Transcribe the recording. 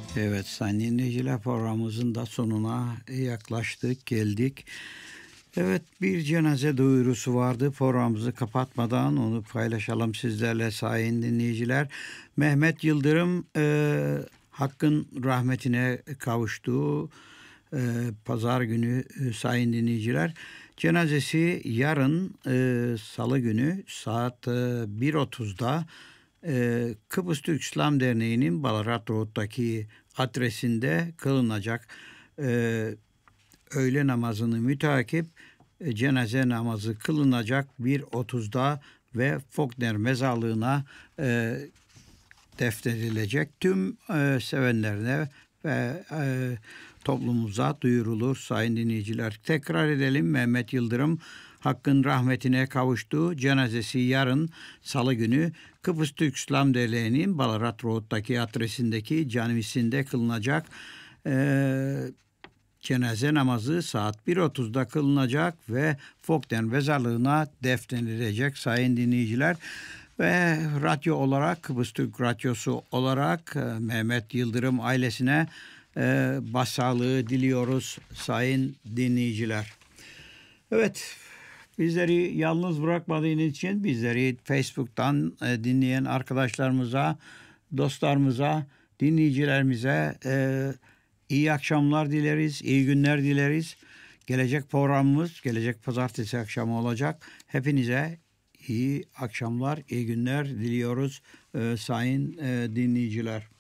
Evet, sayın dinleyiciler, programımızın da sonuna yaklaştık, geldik. Evet, bir cenaze duyurusu vardı. Programımızı kapatmadan onu paylaşalım sizlerle sayın dinleyiciler. Mehmet Yıldırım Hakk'ın rahmetine kavuştuğu pazar günü sayın dinleyiciler. Cenazesi yarın Salı günü saat 1.30'da Kıbrıs Türk İslam Derneği'nin Ballarat Road'daki adresinde kılınacak. E, Öğle namazını müteakip cenaze namazı kılınacak 1.30'da ve Faulkner mezarlığına defnedilecek. Tüm sevenlerine ve toplumumuza duyurulur sayın dinleyiciler. Tekrar edelim, Mehmet Yıldırım Hakk'ın rahmetine kavuştu. Cenazesi yarın Salı günü Kıbrıs Türk İslam Derneği'nin Ballarat Road'daki adresindeki camisinde kılınacak. Cenaze namazı saat 1.30'da kılınacak ve Faulkner mezarlığına defnedilecek sayın dinleyiciler. Ve radyo olarak, Kıbrıs Türk Radyosu olarak Mehmet Yıldırım ailesine başsağlığı diliyoruz sayın dinleyiciler. Evet, bizleri yalnız bırakmadığınız için bizleri Facebook'tan dinleyen arkadaşlarımıza, dostlarımıza, dinleyicilerimize iyi akşamlar dileriz, iyi günler dileriz. Gelecek programımız gelecek pazartesi akşamı olacak. Hepinize iyi akşamlar, iyi günler diliyoruz sayın dinleyiciler.